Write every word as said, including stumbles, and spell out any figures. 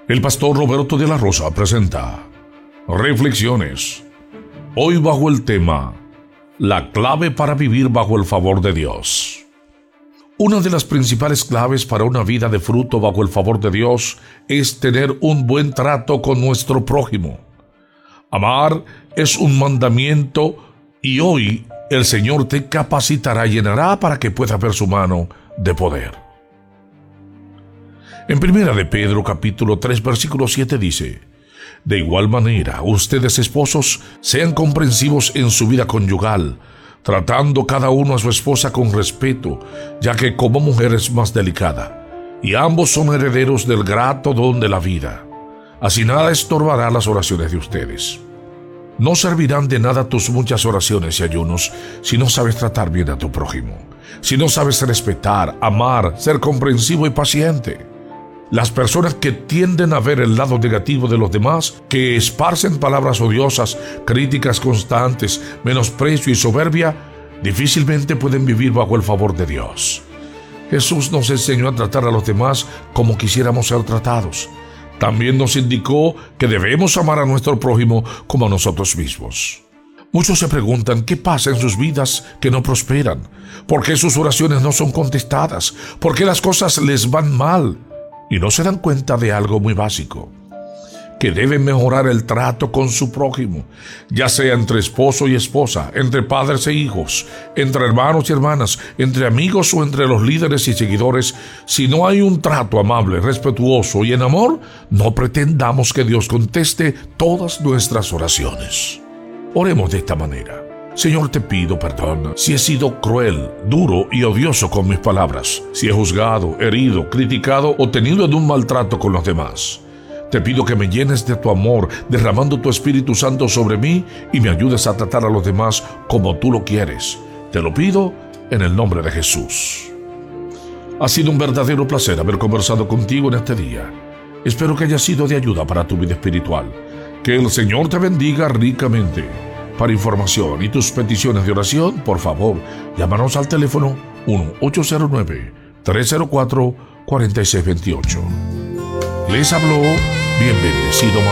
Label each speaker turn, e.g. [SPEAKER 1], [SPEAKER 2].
[SPEAKER 1] El pastor Roberto de la Rosa presenta Reflexiones. Hoy bajo el tema La clave para vivir bajo el favor de Dios. Una de las principales claves para una vida de fruto bajo el favor de Dios es tener un buen trato con nuestro prójimo. Amar es un mandamiento y hoy el Señor te capacitará y llenará para que puedas ver su mano de poder. En Primera de Pedro capítulo tres versículo siete dice: de igual manera, ustedes esposos sean comprensivos en su vida conyugal, tratando cada uno a su esposa con respeto, ya que como mujer es más delicada, y ambos son herederos del grato don de la vida. Así nada estorbará las oraciones de ustedes. No servirán de nada tus muchas oraciones y ayunos si no sabes tratar bien a tu prójimo, si no sabes respetar, amar, ser comprensivo y paciente. Las personas que tienden a ver el lado negativo de los demás, que esparcen palabras odiosas, críticas constantes, menosprecio y soberbia, difícilmente pueden vivir bajo el favor de Dios. Jesús nos enseñó a tratar a los demás como quisiéramos ser tratados. También nos indicó que debemos amar a nuestro prójimo como a nosotros mismos. Muchos se preguntan qué pasa en sus vidas que no prosperan, por qué sus oraciones no son contestadas, por qué las cosas les van mal. Y no se dan cuenta de algo muy básico, que deben mejorar el trato con su prójimo, ya sea entre esposo y esposa, entre padres e hijos, entre hermanos y hermanas, entre amigos o entre los líderes y seguidores. Si no hay un trato amable, respetuoso y en amor, no pretendamos que Dios conteste todas nuestras oraciones. Oremos de esta manera. Señor, te pido perdón si he sido cruel, duro y odioso con mis palabras, si he juzgado, herido, criticado o tenido en un maltrato con los demás. Te pido que me llenes de tu amor, derramando tu Espíritu Santo sobre mí y me ayudes a tratar a los demás como tú lo quieres. Te lo pido en el nombre de Jesús. Ha sido un verdadero placer haber conversado contigo en este día. Espero que haya sido de ayuda para tu vida espiritual. Que el Señor te bendiga ricamente. Para información y tus peticiones de oración, por favor, llámanos al teléfono uno ocho cero nueve, tres cero cuatro, cuatro seis dos ocho. Les habló bien bendecido